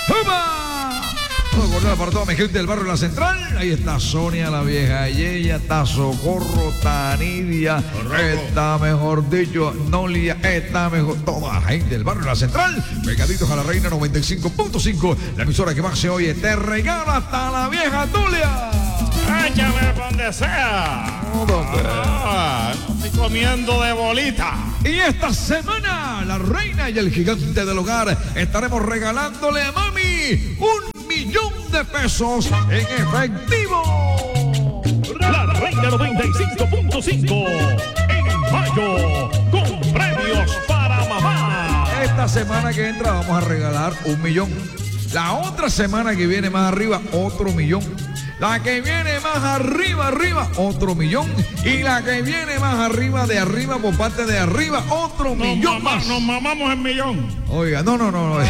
¡Juba! Todo cordial para toda mi gente del barrio La Central. Ahí está Sonia, la vieja Yeya, está Socorro, está Nidia, está mejor dicho, Nolia, está mejor. Toda la gente del barrio La Central. Pegaditos a la Reina 95.5, la emisora que más se oye. Te regala hasta la vieja Tulia. Échame donde sea. No estoy comiendo de bolita. Y esta semana, la reina y el gigante del hogar estaremos regalándole a mami 1.000.000 de pesos en efectivo. La Reina 95.5 en mayo con premios para mamá. Esta semana que entra vamos a regalar 1.000.000. La otra semana que viene más arriba, otro 1.000.000. La que viene más arriba, otro 1.000.000. Y la que viene más arriba, de arriba, por parte de arriba, otro 1.000.000 más. Nos mamamos el millón. Oiga, no.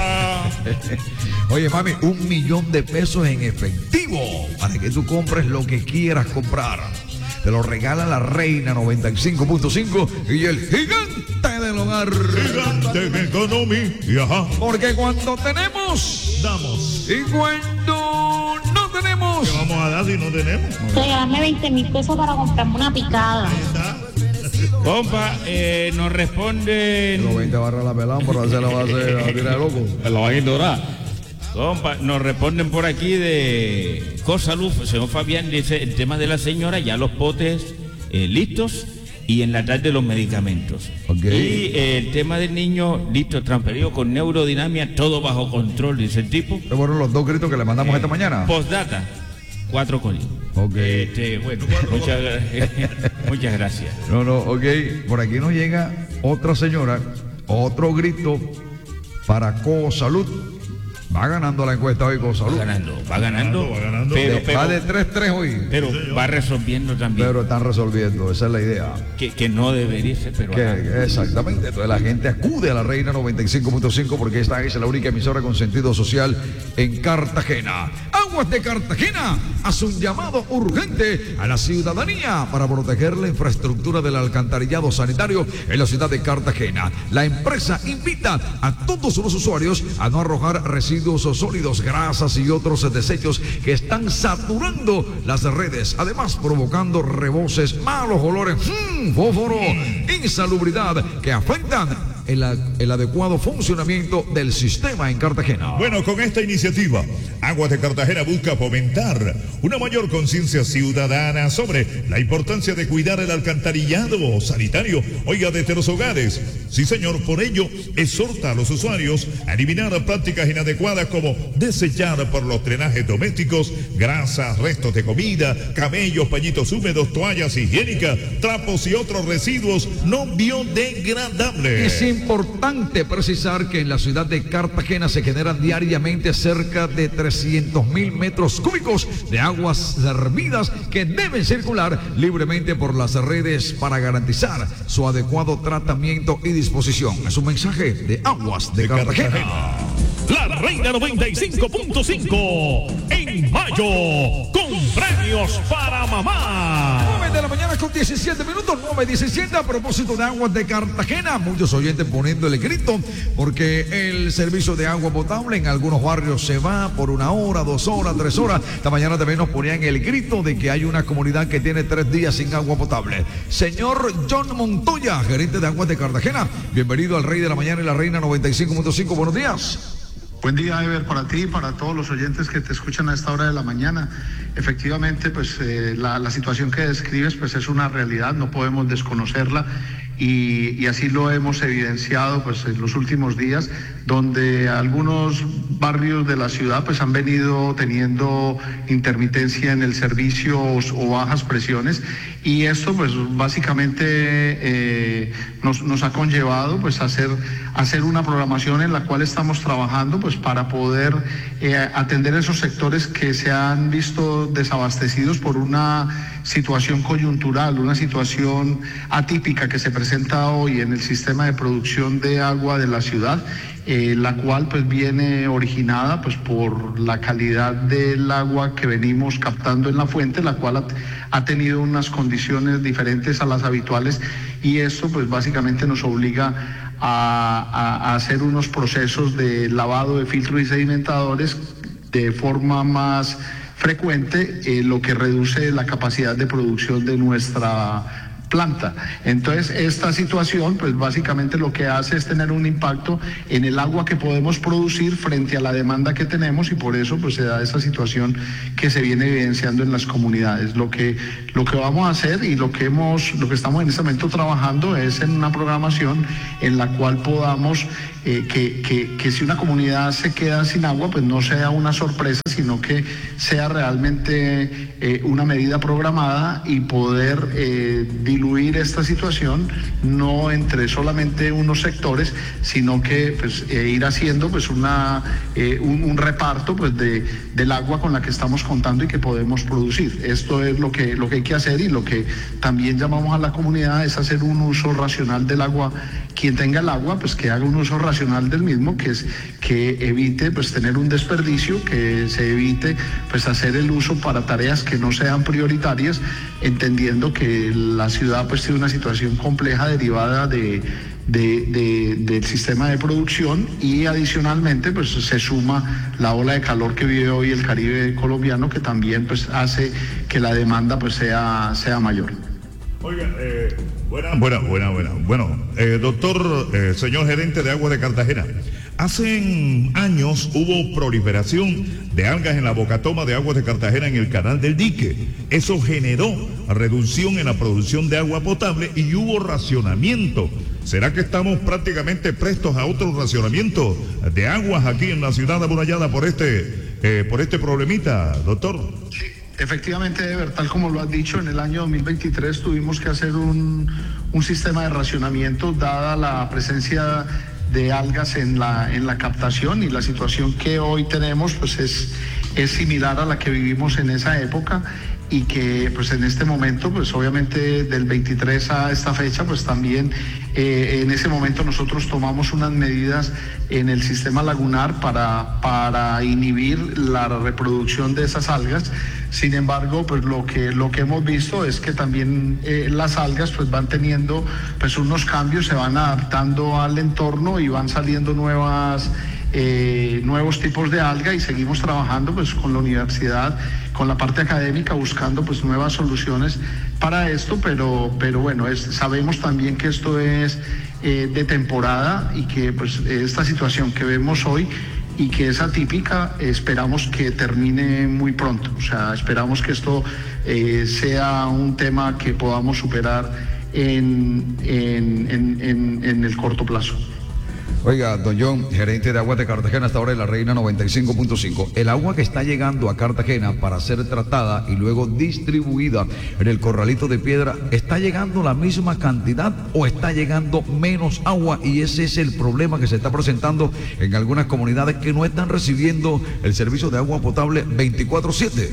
Oye, mami, 1.000.000 de pesos en efectivo para que tú compres lo que quieras comprar. Te lo regala la Reina 95.5 y el gigante del hogar. Gigante en economía. Porque cuando tenemos, damos. Y cuando no tenemos, ¿qué vamos a dar si no tenemos? Regálame 20.000 pesos para comprarme una picada. Ahí está. Compa, nos responden. Los 20 barras la pelán, por hacer la base a tirar de loco. Lo van a ignorar. Compa, nos responden por aquí de Cosaluz. Señor Fabián dice: el tema de la señora, ya los potes listos y en la tarde los medicamentos. Okay. Y el tema del niño, listo, transferido con neurodinamia, todo bajo control, dice el tipo. Estos fueron los 2 gritos que le mandamos esta mañana. Postdata, 4 colis. Ok. Bueno, muchas gracias. Ok. Por aquí nos llega otra señora, otro grito para Cosalud. Va ganando la encuesta hoy Cosalud. Va ganando. Pero, va de 3-3 hoy. Pero va resolviendo también. Pero están resolviendo, esa es la idea. Que no debería ser, pero exactamente. Entonces la gente acude a la Reina 95.5 porque esta es la única emisora con sentido social en Cartagena. Aguas de Cartagena hace un llamado urgente a la ciudadanía para proteger la infraestructura del alcantarillado sanitario en la ciudad de Cartagena. La empresa invita a todos los usuarios a no arrojar residuos sólidos, grasas y otros desechos que están saturando las redes, además provocando reboses, malos olores, fósforo, insalubridad que afectan el adecuado funcionamiento del sistema en Cartagena. Bueno, con esta iniciativa, Aguas de Cartagena busca fomentar una mayor conciencia ciudadana sobre la importancia de cuidar el alcantarillado sanitario, desde los hogares. Sí, señor, por ello, exhorta a los usuarios a eliminar prácticas inadecuadas como desechar por los drenajes domésticos grasas, restos de comida, camellos, pañitos húmedos, toallas higiénicas, trapos y otros residuos no biodegradables. Es importante precisar que en la ciudad de Cartagena se generan diariamente cerca de 300.000 metros cúbicos de aguas servidas que deben circular libremente por las redes para garantizar su adecuado tratamiento y disposición. Es un mensaje de Aguas de Cartagena. La Reina 95.5 en mayo con premios para mamá. 9 de la mañana con 17 minutos, 9:17 a propósito de Aguas de Cartagena. Muchos oyentes poniendo el grito porque el servicio de agua potable en algunos barrios se va por 1 hora, 2 horas, 3 horas. Esta mañana también nos ponían el grito de que hay una comunidad que tiene 3 días sin agua potable. Señor John Montoya, gerente de Aguas de Cartagena, bienvenido al Rey de la Mañana y la Reina 95.5. Buenos días. Buen día, Ever, para ti y para todos los oyentes que te escuchan a esta hora de la mañana. Efectivamente, pues la situación que describes pues es una realidad, no podemos desconocerla y así lo hemos evidenciado pues en los últimos días, donde algunos barrios de la ciudad pues han venido teniendo intermitencia en el servicio o bajas presiones, y esto pues básicamente nos ha conllevado pues hacer una programación en la cual estamos trabajando pues para poder atender esos sectores que se han visto desabastecidos por una situación coyuntural, una situación atípica que se presenta hoy en el sistema de producción de agua de la ciudad, la cual pues viene originada pues por la calidad del agua que venimos captando en la fuente, la cual ha tenido unas condiciones diferentes a las habituales, y esto pues básicamente nos obliga a hacer unos procesos de lavado de filtros y sedimentadores de forma más frecuente, lo que reduce la capacidad de producción de nuestra planta. Entonces, esta situación, pues básicamente lo que hace es tener un impacto en el agua que podemos producir frente a la demanda que tenemos, y por eso pues se da esa situación que se viene evidenciando en las comunidades. Lo que vamos a hacer y lo que estamos en este momento trabajando es en una programación en la cual podamos que si una comunidad se queda sin agua, pues no sea una sorpresa, sino que sea realmente una medida programada y poder diluir esta situación, no entre solamente unos sectores, sino que pues, ir haciendo pues un reparto pues del agua con la que estamos contando y que podemos producir. Esto es lo que hay que hacer, y lo que también llamamos a la comunidad es hacer un uso racional del agua. Quien tenga el agua, pues que haga un uso racional del mismo, que evite pues tener un desperdicio, que se evite pues hacer el uso para tareas que no sean prioritarias, entendiendo que la ciudad pues tiene una situación compleja derivada del sistema de producción, y adicionalmente pues se suma la ola de calor que vive hoy el Caribe colombiano, que también pues hace que la demanda pues sea mayor. Oiga, Bueno, doctor, señor gerente de Aguas de Cartagena, hace años hubo proliferación de algas en la bocatoma de Aguas de Cartagena en el canal del dique. Eso generó reducción en la producción de agua potable y hubo racionamiento. ¿Será que estamos prácticamente prestos a otro racionamiento de aguas aquí en la ciudad amurallada por este problemita, doctor? Sí. Efectivamente, Ever, tal como lo has dicho, en el año 2023 tuvimos que hacer un sistema de racionamiento dada la presencia de algas en la captación, y la situación que hoy tenemos pues es similar a la que vivimos en esa época, y que pues en este momento pues obviamente del 23 a esta fecha pues también en ese momento nosotros tomamos unas medidas en el sistema lagunar para inhibir la reproducción de esas algas. Sin embargo, pues lo que hemos visto es que también las algas pues van teniendo pues unos cambios, se van adaptando al entorno y van saliendo nuevos tipos de alga, y seguimos trabajando pues con la universidad, con la parte académica, buscando pues nuevas soluciones para esto, pero bueno, sabemos también que esto es de temporada, y que pues esta situación que vemos hoy y que es atípica, esperamos que termine muy pronto. O sea, esperamos que esto sea un tema que podamos superar en el corto plazo. Oiga, don John, gerente de Aguas de Cartagena, hasta ahora en la Reina 95.5. El agua que está llegando a Cartagena para ser tratada y luego distribuida en el Corralito de Piedra, ¿está llegando la misma cantidad o está llegando menos agua? Y ese es el problema que se está presentando en algunas comunidades que no están recibiendo el servicio de agua potable 24/7.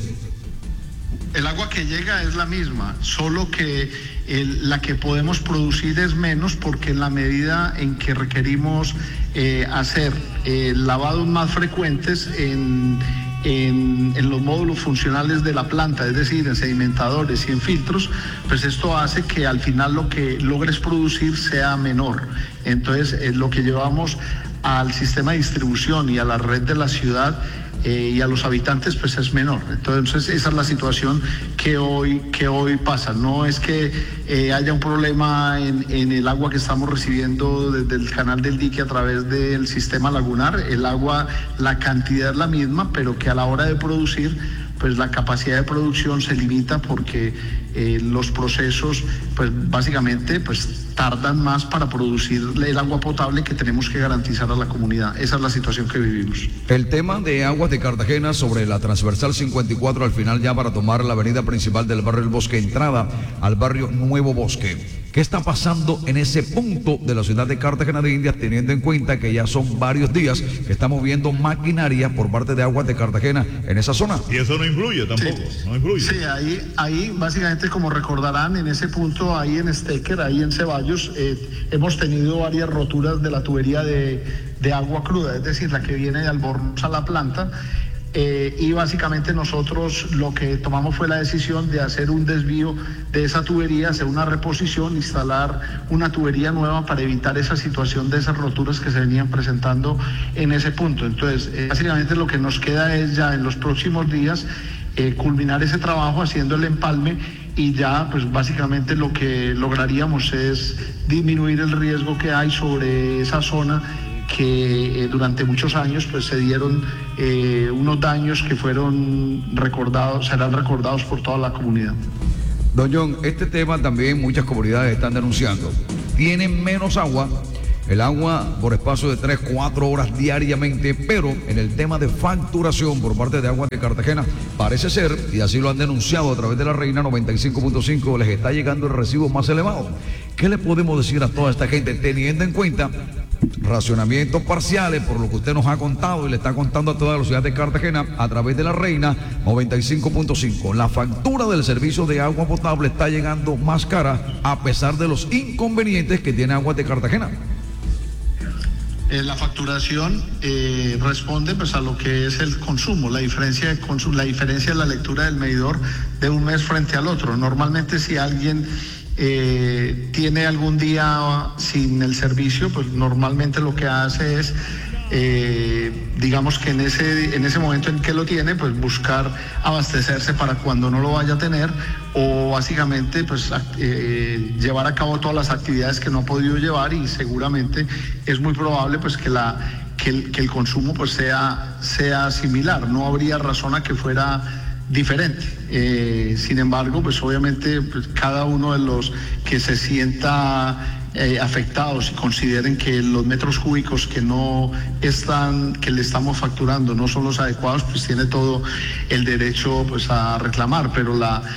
El agua que llega es la misma, solo que la que podemos producir es menos, porque en la medida en que requerimos hacer lavados más frecuentes en los módulos funcionales de la planta, es decir, en sedimentadores y en filtros, pues esto hace que al final lo que logres producir sea menor. Entonces, lo que llevamos al sistema de distribución y a la red de la ciudad y a los habitantes pues es menor. Entonces esa es la situación que hoy pasa. No es que haya un problema en el agua que estamos recibiendo desde el canal del dique a través del sistema lagunar. El agua, la cantidad es la misma, pero que a la hora de producir pues la capacidad de producción se limita, porque los procesos pues básicamente pues tardan más para producir el agua potable que tenemos que garantizar a la comunidad. Esa es la situación que vivimos. El tema de Aguas de Cartagena sobre la transversal 54 al final, ya para tomar la avenida principal del barrio El Bosque, entrada al barrio Nuevo Bosque. ¿Qué está pasando en ese punto de la ciudad de Cartagena de Indias, teniendo en cuenta que ya son varios días que estamos viendo maquinaria por parte de Aguas de Cartagena en esa zona? Y eso no influye tampoco, sí. No influye. Sí, ahí básicamente, como recordarán, en ese punto, ahí en Estequer, ahí en Ceballos, hemos tenido varias roturas de la tubería de agua cruda, es decir, la que viene de Albornoz a la planta. y básicamente nosotros lo que tomamos fue la decisión de hacer un desvío de esa tubería, hacer una reposición, instalar una tubería nueva para evitar esa situación de esas roturas que se venían presentando en ese punto. Entonces, básicamente lo que nos queda es ya en los próximos días culminar ese trabajo haciendo el empalme, y ya pues básicamente lo que lograríamos es disminuir el riesgo que hay sobre esa zona que durante muchos años pues se dieron unos daños que fueron recordados, serán recordados por toda la comunidad. Don John, este tema también muchas comunidades están denunciando. Tienen menos agua, el agua por espacio de 3-4 horas diariamente, pero en el tema de facturación por parte de Aguas de Cartagena, parece ser, y así lo han denunciado a través de la Reina 95.5, les está llegando el recibo más elevado. ¿Qué le podemos decir a toda esta gente teniendo en cuenta racionamientos parciales, por lo que usted nos ha contado y le está contando a toda la ciudad de Cartagena a través de la Reina 95.5? La factura del servicio de agua potable está llegando más cara a pesar de los inconvenientes que tiene Aguas de Cartagena. La facturación responde pues a lo que es el consumo, la diferencia de consumo, la diferencia de la lectura del medidor de un mes frente al otro. Normalmente si alguien tiene algún día sin el servicio, pues normalmente lo que hace es digamos que en ese momento en que lo tiene, pues buscar abastecerse para cuando no lo vaya a tener, o básicamente pues llevar a cabo todas las actividades que no ha podido llevar, y seguramente es muy probable pues que el consumo pues sea similar. No habría razón a que fuera diferente. Sin embargo, pues obviamente pues, cada uno de los que se sienta afectados y consideren que los metros cúbicos que le estamos facturando no son los adecuados, pues tiene todo el derecho pues a reclamar, pero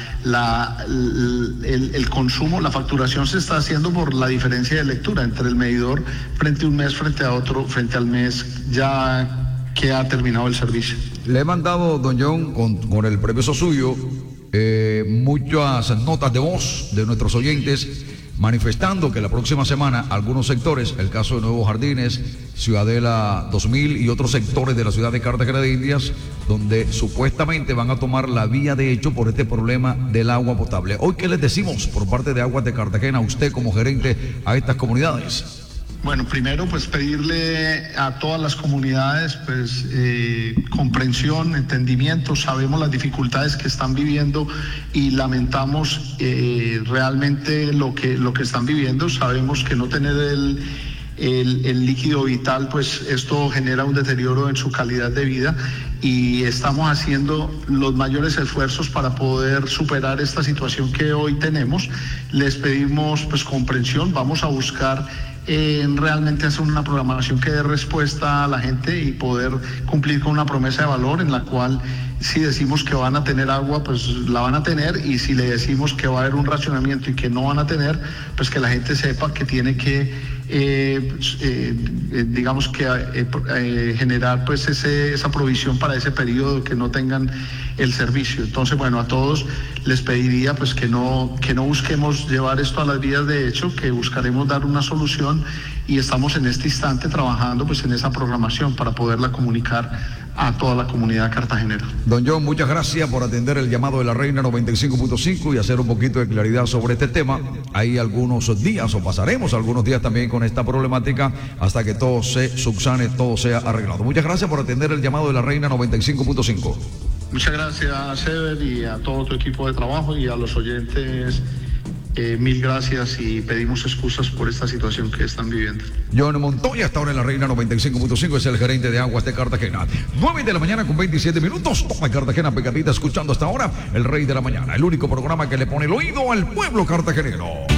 el consumo, la facturación se está haciendo por la diferencia de lectura entre el medidor frente a un mes, frente a otro, frente al mes ya que ha terminado el servicio. Le he mandado, don John, con el permiso suyo, muchas notas de voz de nuestros oyentes manifestando que la próxima semana algunos sectores, el caso de Nuevos Jardines, Ciudadela 2000 y otros sectores de la ciudad de Cartagena de Indias, donde supuestamente van a tomar la vía de hecho por este problema del agua potable. Hoy, ¿qué les decimos por parte de Aguas de Cartagena, usted como gerente, a estas comunidades? Bueno, primero pues pedirle a todas las comunidades pues comprensión, entendimiento. Sabemos las dificultades que están viviendo y lamentamos realmente lo que están viviendo. Sabemos que no tener el líquido vital, pues esto genera un deterioro en su calidad de vida, y estamos haciendo los mayores esfuerzos para poder superar esta situación que hoy tenemos. Les pedimos pues comprensión. Vamos a buscar realmente hacer una programación que dé respuesta a la gente y poder cumplir con una promesa de valor en la cual si decimos que van a tener agua, pues la van a tener, y si le decimos que va a haber un racionamiento y que no van a tener, pues que la gente sepa que tiene que digamos que generar pues esa provisión para ese periodo que no tengan el servicio. Entonces, bueno, a todos les pediría pues que no busquemos llevar esto a las vías de hecho, que buscaremos dar una solución, y estamos en este instante trabajando pues en esa programación para poderla comunicar a toda la comunidad cartagenera. Don John, muchas gracias por atender el llamado de la Reina 95.5 y hacer un poquito de claridad sobre este tema. Hay algunos días, o pasaremos algunos días también con esta problemática hasta que todo se subsane, todo sea arreglado. Muchas gracias por atender el llamado de la Reina 95.5. Muchas gracias, Sever, y a todo tu equipo de trabajo, y a los oyentes. Mil gracias, y pedimos excusas por esta situación que están viviendo. John Montoya, hasta ahora en la Reina 95.5, es el gerente de Aguas de Cartagena. 9 de la mañana con 27 minutos. Toma Cartagena pegadita, escuchando hasta ahora el Rey de la Mañana, el único programa que le pone el oído al pueblo cartagenero.